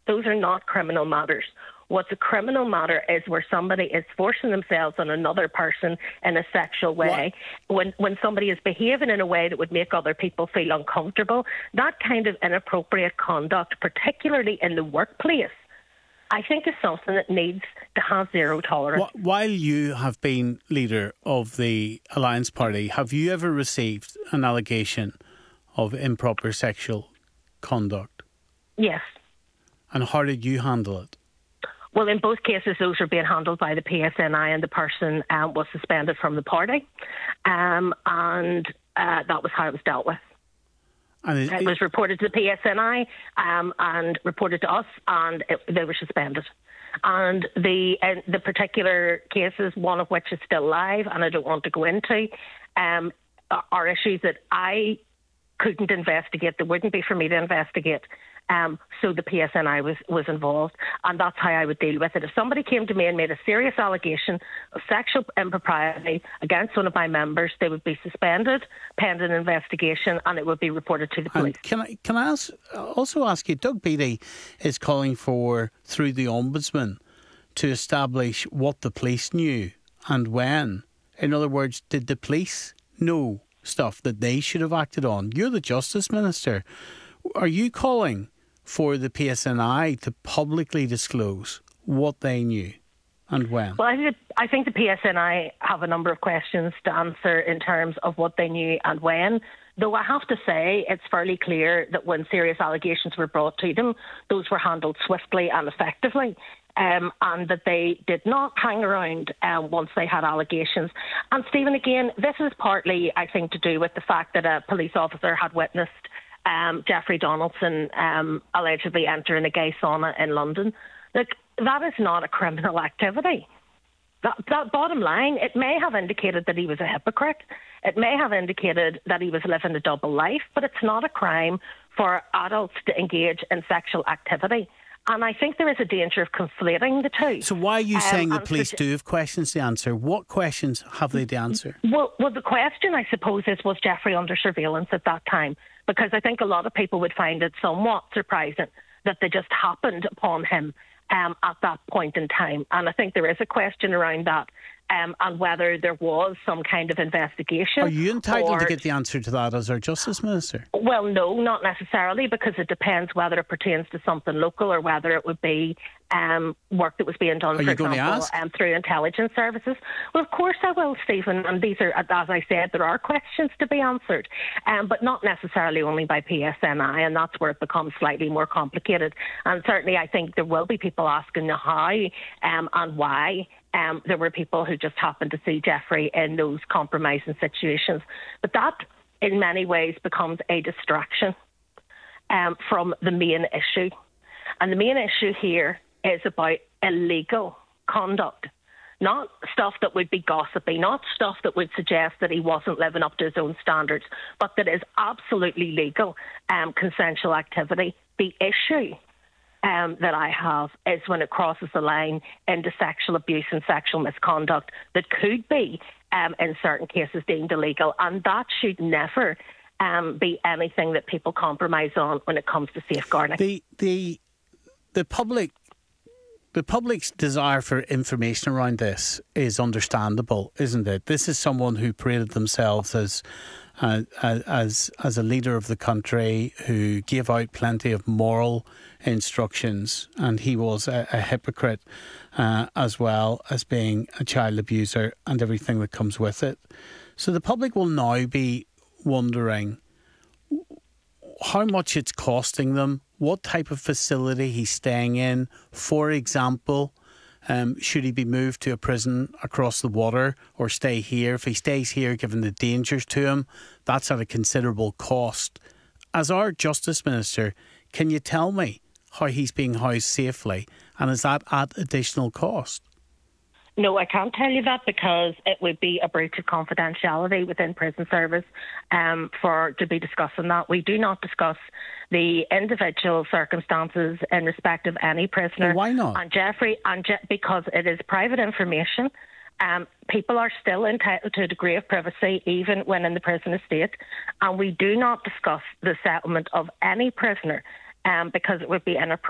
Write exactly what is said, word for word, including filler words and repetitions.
Those are not criminal matters. What's a criminal matter is where somebody is forcing themselves on another person in a sexual way. What? When when somebody is behaving in a way that would make other people feel uncomfortable, that kind of inappropriate conduct, particularly in the workplace, I think is something that needs to have zero tolerance. While you have been leader of the Alliance Party, have you ever received an allegation of improper sexual conduct? Yes. And how did you handle it? Well, in both cases, those were being handled by the P S N I, and the person um, was suspended from the party. Um, and uh, that was how it was dealt with. And it, it was reported to the P S N I um, and reported to us, and it, they were suspended. And the uh, the particular cases, one of which is still live, and I don't want to go into, um, are issues that I couldn't investigate. They wouldn't be for me to investigate. Um, so the P S N I was, was involved, and that's how I would deal with it. If somebody came to me and made a serious allegation of sexual impropriety against one of my members, they would be suspended pending investigation, and it would be reported to the police. And can I can I ask, also ask you, Doug Beattie is calling for, through the Ombudsman, to establish what the police knew and when. In other words, did the police know stuff that they should have acted on? You're the Justice Minister. Are you calling for the P S N I to publicly disclose what they knew and when? Well, I think, I think the P S N I have a number of questions to answer in terms of what they knew and when, though I have to say it's fairly clear that when serious allegations were brought to them, those were handled swiftly and effectively. Um, and that they did not hang around um, once they had allegations. And Stephen, again, this is partly, I think, to do with the fact that a police officer had witnessed Um, Jeffrey Donaldson um, allegedly entering a gay sauna in London. Look, that is not a criminal activity. That, that bottom line, it may have indicated that he was a hypocrite. It may have indicated that he was living a double life, but it's not a crime for adults to engage in sexual activity. And I think there is a danger of conflating the two. So why are you um, saying the police suge- do have questions to answer? What questions have they to answer? Well, well, the question, I suppose, is, was Jeffrey under surveillance at that time? Because I think a lot of people would find it somewhat surprising that they just happened upon him um, at that point in time. And I think there is a question around that um, and whether there was some kind of investigation. Are you entitled or, to get the answer to that as our Justice Minister? Well, no, not necessarily, because it depends whether it pertains to something local or whether it would be um, work that was being done, are for example, um, through intelligence services. Well, of course I will, Stephen, and these are, as I said, there are questions to be answered, um, but not necessarily only by P S N I, and that's where it becomes slightly more complicated. And certainly I think there will be people asking how um, and why um, there were people who just happened to see Jeffrey in those compromising situations. But that, in many ways, becomes a distraction um, from the main issue. And the main issue here is about illegal conduct, not stuff that would be gossipy, not stuff that would suggest that he wasn't living up to his own standards, but that is absolutely legal um, consensual activity. The issue um, that I have is when it crosses the line into sexual abuse and sexual misconduct that could be, um, in certain cases, deemed illegal, and that should never um, be anything that people compromise on when it comes to safeguarding. The the the public. The public's desire for information around this is understandable, isn't it? This is someone who paraded themselves as uh, as as a leader of the country, who gave out plenty of moral instructions, and he was a, a hypocrite uh, as well as being a child abuser and everything that comes with it. So the public will now be wondering how much it's costing them, what type of facility he's staying in. For example, um, should he be moved to a prison across the water or stay here? If he stays here, given the dangers to him, that's at a considerable cost. As our Justice Minister, can you tell me how he's being housed safely, and is that at additional cost? No, I can't tell you that, because it would be a breach of confidentiality within prison service um, for to be discussing that. We do not discuss the individual circumstances in respect of any prisoner. Well, why not? And Jeffrey, and Je- because it is private information. Um, people are still entitled to a degree of privacy even when in the prison estate, and we do not discuss the settlement of any prisoner um, because it would be inappropriate.